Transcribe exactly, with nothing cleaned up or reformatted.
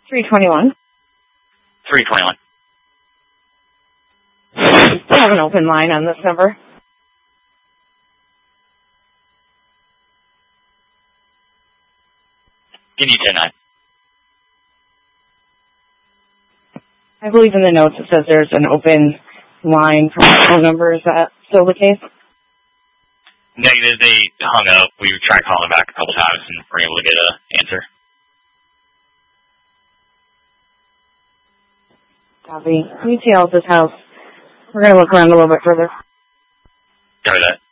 three twenty-one. three twenty-one. I have an open line on this number. Give me ten nine. I believe in the notes it says there's an open line for my phone number. Is that still the case? Negative. They hung up. We tried calling back a couple times and were able to get an answer. Copy. Can you see out this house? We're going to look around a little bit further. Got that.